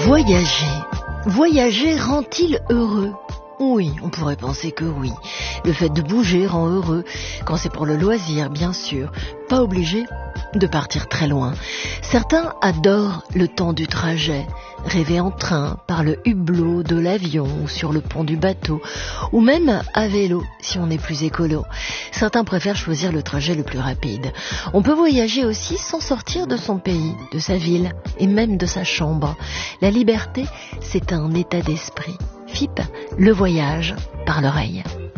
Voyager. Voyager rend-il heureux ? Oui, on pourrait penser que oui. Le fait de bouger rend heureux, quand c'est pour le loisir, bien sûr. Pas obligé de partir très loin. Certains adorent le temps du trajet, rêver en train, par le hublot de l'avion ou sur le pont du bateau, ou même à vélo, si on est plus écolo. Certains préfèrent choisir le trajet le plus rapide. On peut voyager aussi sans sortir de son pays, de sa ville et même de sa chambre. La liberté, c'est un état d'esprit. FIP, le voyage par l'oreille.